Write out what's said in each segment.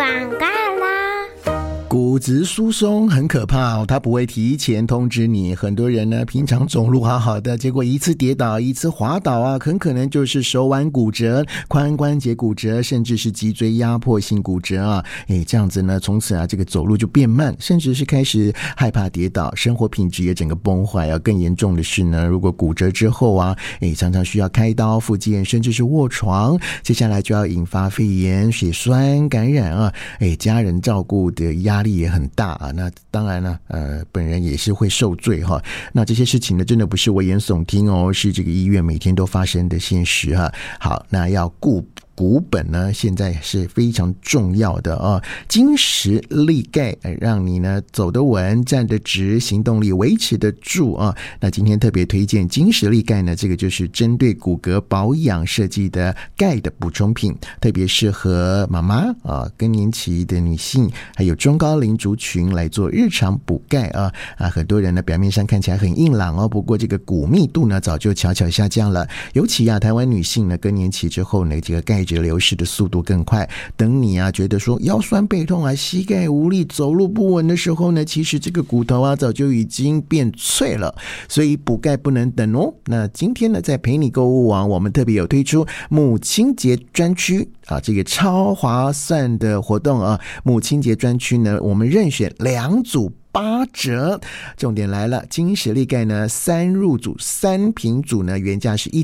广告啦。 骨质疏松很可怕哦，它不会提前通知你。很多人呢，平常走路好好的，结果一次跌倒，一次滑倒啊，很可能就是手腕骨折、髋关节骨折，甚至是脊椎压迫性骨折啊。这样子呢，从此啊，这个走路就变慢，甚至是开始害怕跌倒，生活品质也整个崩坏啊。更严重的是呢，如果骨折之后啊，常常需要开刀复健，甚至是卧床，接下来就要引发肺炎、血栓感染啊。家人照顾的压力也很大啊。那当然呢，本人也是会受罪哈。那这些事情呢，真的不是危言耸听哦，是这个医院每天都发生的现实哈。好，那要顾骨本呢，现在是非常重要的啊。金石力钙，让你呢走得稳、站得直、行动力维持得住啊。那今天特别推荐金石力钙呢，这个就是针对骨骼保养设计的钙的补充品，特别适合妈妈啊、更年期的女性，还有中高龄族群来做日常补钙啊。很多人呢表面上看起来很硬朗哦，不过这个骨密度呢早就悄悄下降了。尤其台湾女性呢更年期之后呢，这个钙质流失的速度更快。等你觉得说腰酸背痛膝盖无力、走路不稳的时候呢，其实这个骨头早就已经变脆了。所以补钙不能等哦。那今天呢，在陪你购物网，我们特别有推出母亲节专区这个超划算的活动啊。母亲节专区呢，我们任选2组8折。重点来了，金石力钙呢3入组3瓶组呢，原价是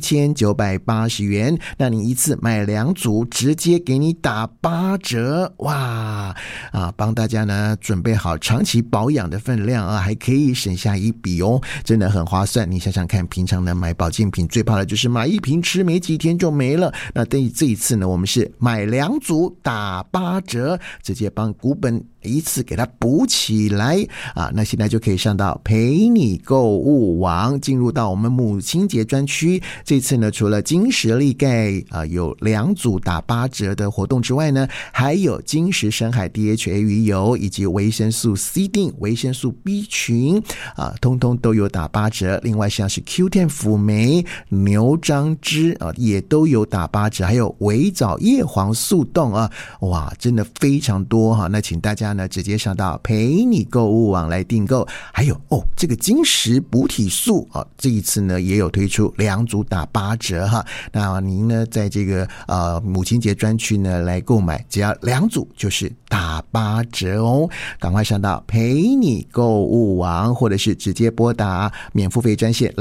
1980元，那你一次买2组，直接给你打8折。哇帮大家呢准备好长期保养的分量还可以省下一笔哦，真的很划算。你想想看，平常呢买保健品最怕的就是买一瓶吃没几天就没了，那这一次呢，我们是买2组打8折，直接帮骨本一次给它补起来那现在就可以上到陪你购物网，进入到我们母亲节专区。这次呢，除了金石力钙有2组打8折的活动之外呢，还有金石深海 DHA 鱼油以及维生素 C 锭、维生素 B 群通通都有打8折。另外像是 Q10 辅酶、牛樟芝也都有打8折，还有维藻叶黄素冻哇，真的非常多那请大家呢直接上到陪你购物网来订购。还有这个金石补体素这一次呢也有推出2组打8折那您呢在这个母亲节专区呢来购买，只要2组就是打8折哦。赶快上到陪你购物网，或者是直接拨打免付费专线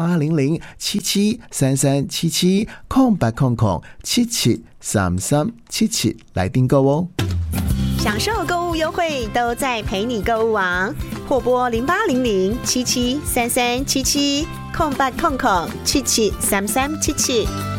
0800773377空白空773377来订购哦。 享受购物优惠都在陪你购物网，或拨0800773377空白空773377。